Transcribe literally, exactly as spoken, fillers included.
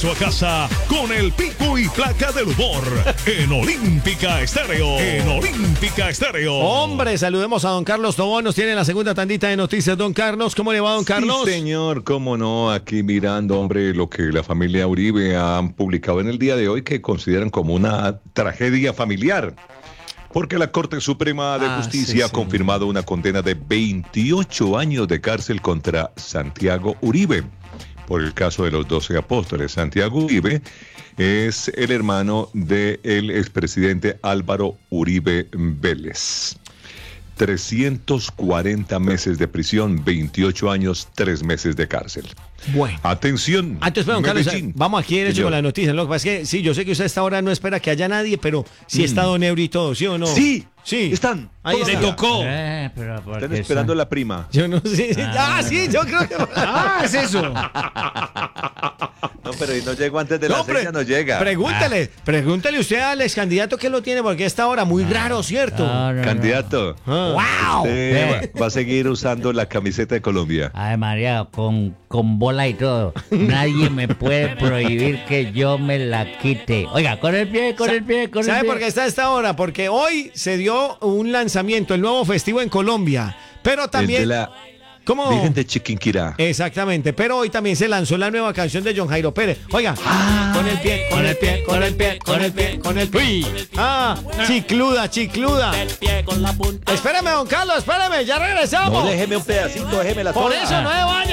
regreso a casa con el pico y placa del humor en Olímpica Estéreo. En Olímpica Estéreo. Hombre, saludemos a don Carlos Tobón. Nos tiene la segunda tandita de noticias. Don Carlos, ¿cómo le va, don Carlos? Sí, señor, cómo no. Aquí mirando, hombre, lo que la familia Uribe han publicado en el día de hoy, que consideran como una tragedia familiar. Porque la Corte Suprema de Ah, Justicia sí, ha sí. confirmado una condena de veintiocho años de cárcel contra Santiago Uribe por el caso de los doce apóstoles. Santiago Uribe es el hermano del expresidente Álvaro Uribe Vélez. trescientos cuarenta meses de prisión, veintiocho años, tres meses de cárcel. Bueno. Atención, Antes, don Carlos, Medellín. vamos aquí derecho Señor. con las noticias. Lo que pasa es que, sí, yo sé que usted a esta hora no espera que haya nadie, pero sí está don Euri y todo, ¿sí o no? Sí, Sí. están. Ahí todos está. allá. Le tocó. Eh, pero ¿por Están qué esperando son- la prima. Yo no sé. Ah, sí, yo creo que. Ah, es eso. No, pero y no llego antes de No, la pre- seis, no llega. Pregúntele, pregúntele usted al ex candidato que lo tiene, porque a esta hora muy raro, ¿cierto? No, no, no. Candidato, Ah. ¡Wow! usted va, va a seguir usando la camiseta de Colombia. Ay, María, con, con bola y todo. Nadie me puede prohibir que yo me la quite. Oiga, con el pie, con el pie, con el pie. ¿Sabe por qué está a esta hora? Porque hoy se dio un lanzamiento, el nuevo festivo en Colombia. Pero también. El de la ¿Cómo? Virgen de Chiquinquirá. Exactamente, pero hoy también se lanzó la nueva canción de John Jairo Pérez. Oiga, con el pie, con el pie, con el pie, con el pie, con el pie. Ah, chicluda, chicluda. Espérame, don Carlos, espérame, ya regresamos. déjeme un pedacito, déjeme la Por eso no se vaya.